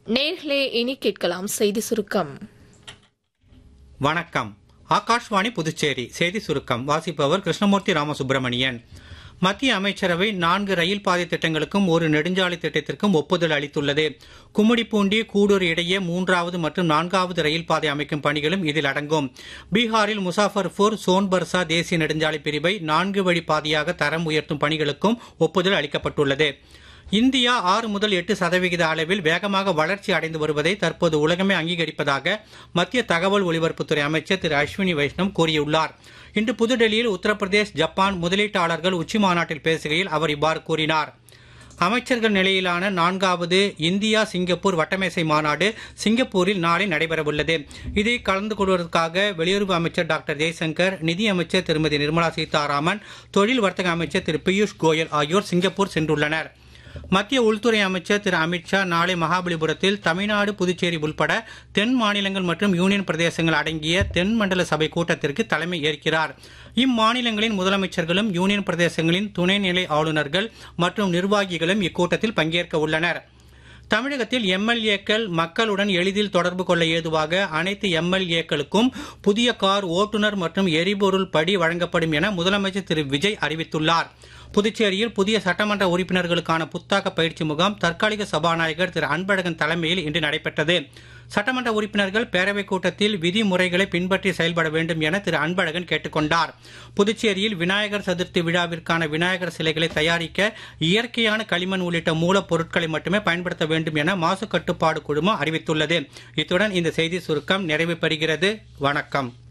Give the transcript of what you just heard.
நேர்களே, இனி கேட்கலாம் செய்தி சுருக்கம். வணக்கம். ஆகாஷ்வாணி புதுச்சேரி செய்தி சுருக்கம் வாசிப்பவர் கிருஷ்ணமூர்த்தி ராமசுப்பிரமணியன். மத்திய அமைச்சரவை 4 ரயில் பாதை திட்டங்களுக்கும் ஒரு நெடுஞ்சாலை திட்டத்திற்கும் ஒப்புதல் அளித்துள்ளது. கும்மிடிப்பூண்டி கூடூர் இடையே 3வது மற்றும் 4வது ரயில் பாதை அமைக்கும் பணிகளும் இதில் அடங்கும். பீகாரில் முசாஃபர்பூர் சோன்பர்சா தேசிய நெடுஞ்சாலை பிரிவை 4 வழி பாதையாக தரம் உயர்த்தும் பணிகளுக்கும் ஒப்புதல் அளிக்கப்பட்டுள்ளது. இந்தியா 6 முதல் 8% அளவில் வேகமாக வளர்ச்சி அடைந்து வருவதை தற்போது உலகமே அங்கீகரிப்பதாக மத்திய தகவல் ஒலிபரப்புத்துறை அமைச்சர் திரு அஸ்வினி வைஷ்ணவ் கூறியுள்ளார். இன்று புதுடெல்லியில் உத்தரப்பிரதேஷ் ஜப்பான் முதலீட்டாளர்கள் உச்சி மாநாட்டில் பேசுகையில் அவர் இவ்வாறு கூறினார். அமைச்சர்கள் நிலையிலான 4வது இந்தியா சிங்கப்பூர் வட்டமேசை மாநாடு சிங்கப்பூரில் நாளை நடைபெறவுள்ளது. இதில் கலந்து கொள்வதற்காக வெளியுறவு அமைச்சர் டாக்டர் ஜெய்சங்கர், நிதி அமைச்சர் திருமதி நிர்மலா சீதாராமன், தொழில் வர்த்தக அமைச்சர் திரு பியூஷ் கோயல் ஆகியோர் சிங்கப்பூர் சென்றுள்ளனர். மத்திய உள்துறை அமைச்சர் திரு அமித்ஷா நாளை மகாபலிபுரத்தில் தமிழ்நாடு, புதுச்சேரி உள்பட தென் மாநிலங்கள் மற்றும் யூனியன் பிரதேசங்கள் அடங்கிய தென் மண்டல சபை கூட்டத்திற்கு தலைமை ஏற்கிறார். இம்மாநிலங்களின் முதலமைச்சர்களும் யூனியன் பிரதேசங்களின் துணைநிலை ஆளுநர்கள் மற்றும் நிர்வாகிகளும் இக்கூட்டத்தில் பங்கேற்க உள்ளனர். தமிழகத்தில் எம்எல்ஏக்கள் மக்களுடன் எளிதில் தொடர்பு கொள்ள ஏதுவாக அனைத்து எம்எல்ஏக்களுக்கும் புதிய கார், ஓட்டுநர் மற்றும் எரிபொருள் படி வழங்கப்படும் என முதலமைச்சர் திரு விஜய் அறிவித்துள்ளார். புதுச்சேரியில் புதிய சட்டமன்ற உறுப்பினர்களுக்கான புத்தாக்க பயிற்சி முகாம் தற்காலிக சபாநாயகர் திரு அன்பழகன் தலைமையில் இன்று நடைபெற்றது. சட்டமன்ற உறுப்பினர்கள் பேரவைக் கூட்டத்தில் விதிமுறைகளை பின்பற்றி செயல்பட வேண்டும் என திரு அன்பழகன் கேட்டுக் கொண்டார். புதுச்சேரியில் விநாயகர் சதுர்த்தி விழாவிற்கான விநாயகர் சிலைகளை தயாரிக்க இயற்கையான களிமண் உள்ளிட்ட மூலப்பொருட்களை மட்டுமே பயன்படுத்த வேண்டும் என மாசு கட்டுப்பாடு குழுமம் அறிவித்துள்ளது. இத்துடன் இந்த செய்தி சுருக்கம் நிறைவு பெறுகிறது. வணக்கம்.